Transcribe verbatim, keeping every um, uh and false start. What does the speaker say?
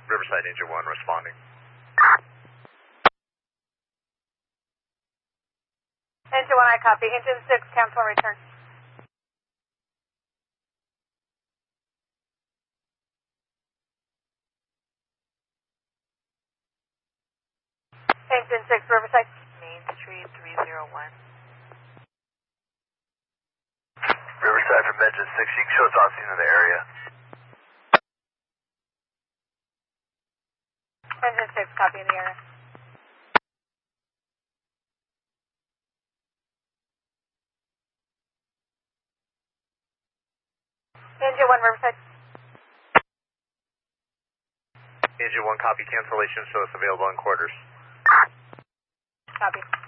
Riverside Engine one responding. Engine one, I copy. Engine six, cancel and return. Engine six, Riverside. Main Street three zero one. Riverside from Engine six, you can show us on scene in the area. Engine six, copy in the area. Engine one, Riverside. Engine one, copy cancellation, show us available in quarters. Copy.